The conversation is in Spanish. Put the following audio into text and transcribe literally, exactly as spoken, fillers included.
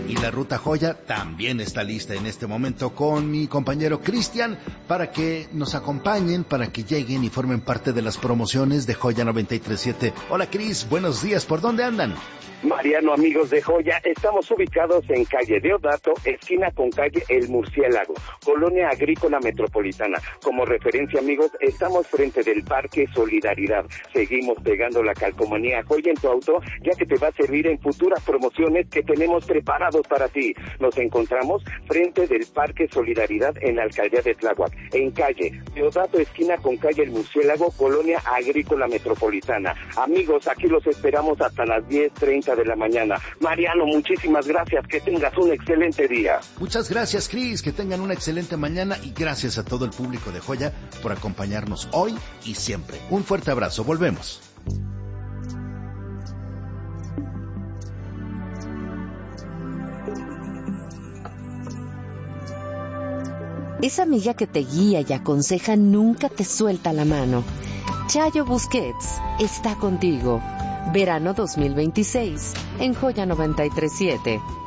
Y la Ruta Joya también está lista en este momento con mi compañero Cristian para que nos acompañen, para que lleguen y formen parte de las promociones de Joya noventa y tres punto siete. Hola Cris, buenos días, ¿por dónde andan? Mariano, amigos de Joya, estamos ubicados en calle Deodato, esquina con calle El Murciélago, Colonia Agrícola Metropolitana. Como referencia, amigos, estamos frente del Parque Solidaridad. Seguimos pegando la calcomanía Joya en tu auto, ya que te va a servir en futuras promociones que tenemos preparados para ti. Nos encontramos frente del Parque Solidaridad en la alcaldía de Tláhuac, en calle Deodato, esquina con calle El Murciélago, Colonia Agrícola Metropolitana. Amigos, aquí los esperamos hasta las diez treinta de la mañana. Mariano, muchísimas gracias, que tengas un excelente día. Muchas gracias, Cris, que tengan una excelente mañana y gracias a todo el público de Joya por acompañarnos hoy y siempre. Un fuerte abrazo, volvemos. Esa amiga que te guía y aconseja nunca te suelta la mano. Chayo Busquets está contigo. Verano dos mil veintiséis en Joya noventa y tres punto siete.